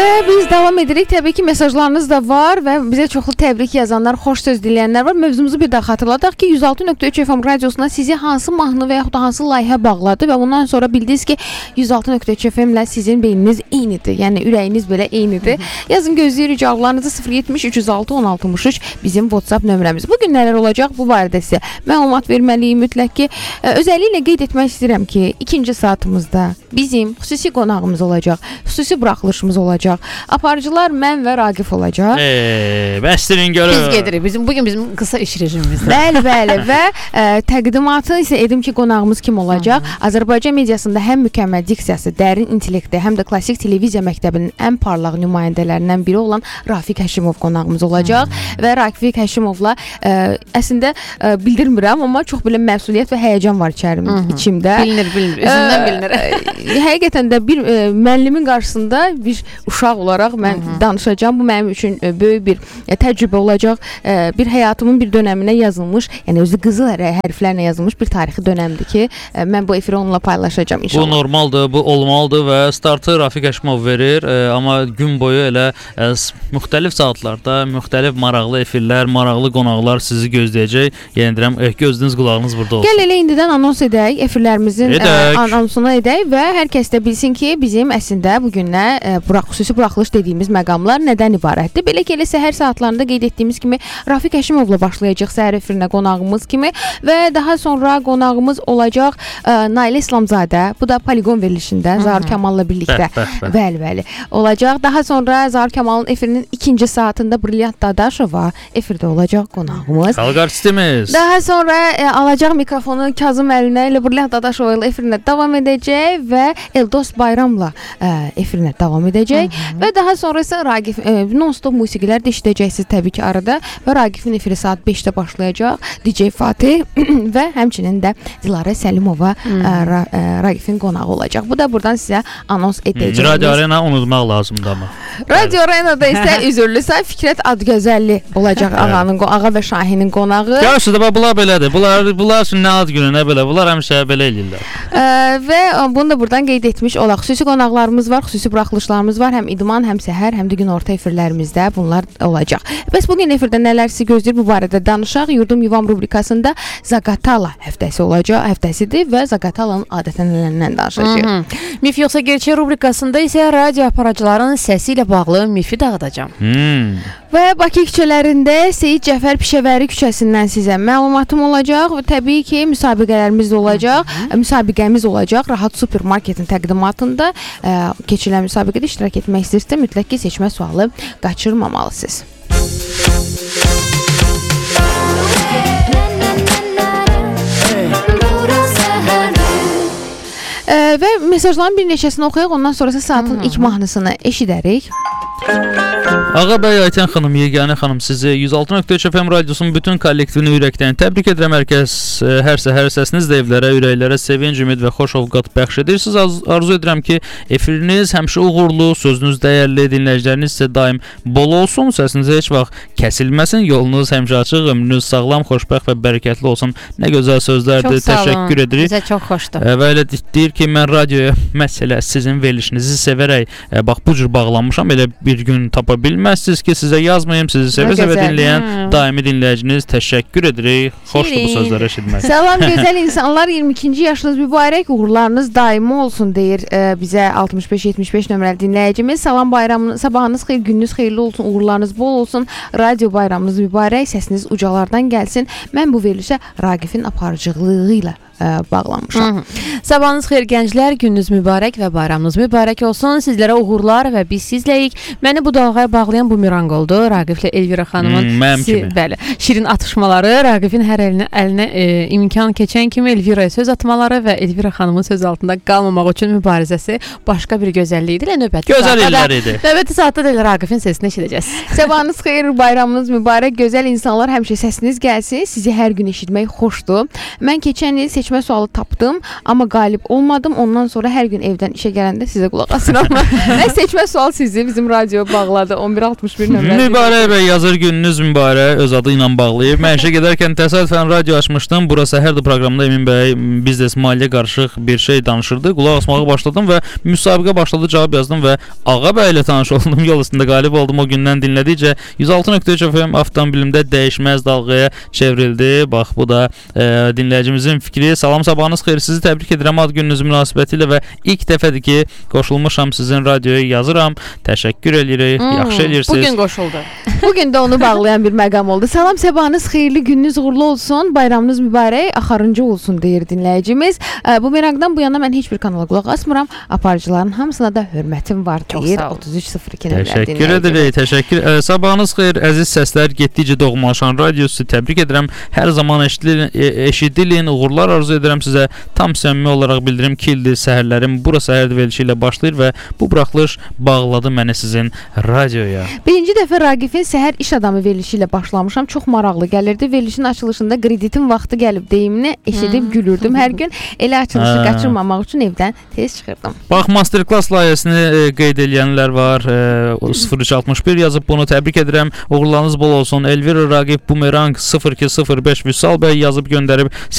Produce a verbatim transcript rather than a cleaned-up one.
Və biz davam edirik. Təbii ki, mesajlarınız da var və bizə çoxlu təbrik yazanlar, xoş söz diləyənlər var. Mövzumuzu bir daha xatırladaq ki, yüz altı nöqtə üç F M radiosuna sizi hansı mahnı və yaxud da hansı layihə bağladı və bundan sonra bildiniz ki, yüz altı nöqtə üç F M ilə sizin beyniniz eynidir. Yəni ürəyiniz belə eynidir. Yazın, gözləyirik cavablarınızı sıfır yetmiş üç yüz altı on altmış üç bizim WhatsApp nömrəmiz. Bugün nələr olacaq bu barədə sizə məlumat verməliyim mütləq ki. Özəlliklə qeyd etmək istəyirəm ki, ikinci saatımızda bizim xüsusi qonağımız olacaq. Xüsusi buraxılışımız olacaq. Aparıcılar mən və Raqif olacaq. Eee, bəstirin görür. Biz gedirik. Bizim bugün bizim qısa iş rejimimizdir. Bəli, bəli və ə, təqdimatı isə edim ki, qonağımız kim olacaq? Hı-hı. Azərbaycan mediasında həm mükəmməl diksiyası, dərin intellekti, həm də klassik televiziya məktəbinin ən parlaq nümayəndələrindən biri olan Rafiq Həşimov qonağımız olacaq. Hı-hı. Və Rafiq Həşimovla ə, əslində ə, bildirmirəm, amma çox belə məsuliyyət və həyəcan var içərim, Hı-hı. içimdə. Bilinir, bilinir. Üzündən bilinir. Həqiqətən də bir ə, müəllimin qarşısında bir uşaq olaraq mən Hı-hı. danışacağam. Bu mənim üçün ə, böyük bir ə, təcrübə olacaq. Ə, bir həyatımın bir dönəminə yazılmış, yəni özü qızıl hərflərlə yazılmış bir tarixi dönəmdir ki, ə, mən bu efiri onunla paylaşacağam inşallah. Bu normaldır, bu olmalıdır və startı Rafiq Həşimov verir, ə, amma gün boyu elə ə, müxtəlif saatlarda, müxtəlif maraqlı efirlər, maraqlı qonaqlar sizi gözləyəcək. Yəni deyirəm, ə, gözünüz, qulağınız burada olsun. Gəl elə indidən anons edək, efirlərimizin ə, anonsunu edək və hər kəs də bilsin ki, bizim əslində bu günə ə, bura, xüsusi buraxılış dediyimiz məqamlar nədən ibarətdir? Belə ki, elə səhər saatlarında qeyd etdiyimiz kimi Rafiq Həşimovla başlayacaq səhər efirinə qonağımız kimi və daha sonra qonağımız olacaq ə, Nailə İslamzadə. Bu da Poligon verilişində Zahir Kamalla birlikdə. Bəli, bəli. Olacaq. Daha sonra Zahir Kamalın efirinin ikinci saatında Brilliant Dadaşova efirdə olacaq qonağımız. Xalq artistimiz. Daha sonra ə, alacaq mikrofonu Kazım əlinə ilə Brilliant Dadaşova ilə efirinə davam edəcək və Eldos Bayramla ə, efirinə davam edəcək. Hı-hı. Və daha sonra isə Raqif e, non-stop musiqilər də eşidəcəksiniz təbii ki arada və Raqifin efiri saat beşdə başlayacaq. D J Fatih və həmçinin də Dilarə Səlimova e, Ra, e, Raqifin qonağı olacaq. Bu da buradan sizə anons edəcəyimiz. Radio Arena unutmaq lazımdır amma. Radio Arenada isə üzürlüsə Fikrət Adgözəlli olacaq ağanın, ağa və Şahinin qonağı. Görürsünüz də bunlar belədir. Bunlar bunlar üçün nə ad günü, nə belə. Bunlar həmişə belə eləyirlər. E, və bunu da buradan qeyd etmiş olaq. Xüsusi qonaqlarımız var, xüsusi buraxılışlarımız var. Həm idman, həm səhər, həm də gün orta efirlərimizdə bunlar olacaq. Bəs bugün efirdə nələr sizi gözləyir bu barədə danışaq. Yurdum Yuvam rubrikasında Zaqatala həftəsi olacaq, həftəsidir və Zaqatalanın adət-ənənələrindən danışacağıq. Mif yoxsa gerçək rubrikasında isə radio aparıcıların səsi ilə bağlı mifi dağıdacağam. Hmm. Və Bakı küçələrində Seyid Cəfər Pişəvəri küçəsindən sizə məlumatım olacaq və təbii ki, müsabiqələrimiz də olacaq. Hı-hı. Müsabiqəmiz olacaq Rahat Supermarketin təqdimatında ə, keçirilən müsabiqədə iştirak etmək istəyirsə, mütləq ki, seçmə sualı qaçırmamalısınız. Ə, və mesajların bir neçəsini oxuyaq, ondan sonrası saatın Hı-hı. ilk mahnısını eşidərik. Ağa bəy, Aytən xanım, Yeganə xanım, sizi yüz altı nöqtə üç F M radiosunun bütün kollektivini ürəkdən təbrik edirəm. Hər kəs hər səhər səsinizlə evlərə, ürəklərə sevinc, ümid və xoş ovqat bəxş edir. Siz arzu edirəm ki, efiriniz həmişə uğurlu, sözünüz dəyərli, dinləyiciləriniz isə daim bol olsun, səsiniz heç vaxt kəsilməsin, yolunuz həmişə açıq, ömrünüz sağlam, xoşbəxt və bərəkətli olsun. Nə gözəl sözlərdir. Təşəkkür edirik. Bizə çox xoşdur. Və elə deyir ki, mən radioya məsələ sizin verilişinizi sevərək bax bu cür bağlanmışam. Elə bir gün tapa bilməzsiniz ki, sizə yazmayım, sizi sevə-sevə dinləyən hmm. daimi dinləyiciniz. Təşəkkür edirik. Xoşdur bu sözləri eşitmək. Salam gözəl insanlar, iyirmi ikinci yaşınız mübarək, uğurlarınız daimi olsun deyir e, bizə altmış beş yetmiş beş nömrəli dinləyicimiz. Salam bayramınız, sabahınız xeyir, gününüz xeyirli olsun, uğurlarınız bol olsun. Radio bayramınız mübarək, səsiniz ucalardan gəlsin. Mən bu verilişə Raqifin aparıcılığı ilə bağlanmışam. Hı-hı. Sabahınız xeyir gənclər, gününüz mübarək və bayramınız mübarək olsun. Sizlərə uğurlar və biz sizləyik. Məni bu dalğaya bağlayan bumerang oldu. Raqiflə Elvira xanımın hmm, si- bəli, şirin atışmaları, Raqifin hər əlinə, əlinə e, imkan keçən kimi Elviraya söz atmaları və Elvira xanımın söz altında qalmamaq üçün mübarizəsi başqa bir gözəllik idi. Növbəti gözəl illər idi. Növbəti saatda da Raqifin səsini eşidəcəz. Sabahınız xeyir, bayramınız mübarək, gözəl insanlar, həmişə səsiniz gəlsin. Sizi hər gün eşitmək xoşdur. Mən keçən il seçmə seçmə sualı tapdım, amma qalib olmadım. Ondan sonra hər gün evdən işə gələndə sizə qulaq asıram. Və seçmə sual sizi bizim radioya bağladı. on bir altmış bir nömrəli. Mübarək bəy yazır, gününüz mübarək, öz adı ilə bağlayıb. Mən işə gedərkən təsadüfən radio açmışdım. Burası Səhərdir proqramında Emin bəy biznes maliyyə qarışıq bir şey danışırdı. Qulaq asmağa başladım və müsabiqə başladı, cavab yazdım və Ağa bəy ilə tanış oldum. Yol üstündə qalib oldum. O gündən dinlədikcə yüz altı nöqtə üç F M avtomobilimdə dəyişməz dalğaya çevrildi. Bax, bu da e, dinləyicimizin fikri. Salam, sabahınız xeyir. Sizi təbrik edirəm ad gününüz münasibətilə və ilk dəfədir ki, qoşulmuşam sizin radioya, yazıram. Təşəkkür edirik. Hmm, yaxşı edirsiniz. Bu gün qoşuldu. Bu gün də onu bağlayan bir məqam oldu. Salam, sabahınız xeyirli, gününüz uğurlu olsun, bayramınız mübarək, axırıncı olsun deyir dinləyicimiz. E, bu merakdan bu yana mən heç bir kanala qulaq asmıram. Aparıcıların hamısına da hörmətim var deyir. otuz üç sıfır iki nömrəli dinləyicimiz. Təşəkkür edirik. Təşəkkür. E, sabahınız xeyir, əziz səslər, getdikcə doğmalaşan radiosu təbrik edirəm. Hər zaman eşidilin, e, eşidilin, uğurlar arzu edirəm sizə. Tam səmimi olaraq bildirim ki, ildir səhərlərim bura səhərdir verilişi ilə başlayır və bu buraxılış bağladı məni sizin radioya. Birinci dəfə Raqifin səhər iş adamı verilişi ilə başlamışam. Çox maraqlı gəlirdi. Verilişin açılışında kreditin vaxtı gəlib deyimini eşidib hmm. gülürdüm hər gün. Elə açılışı ha. qaçırmamaq üçün evdən tez çıxırdım. Bax, masterclass layihəsini e, qeyd edənlər var. E, sıfır üç altmış bir yazıb, bunu təbrik edirəm. Uğurlarınız bol olsun. Elvira Raqif Bumerang sıfır iki sıfır beş Vüsal bəy yazıb göndərib.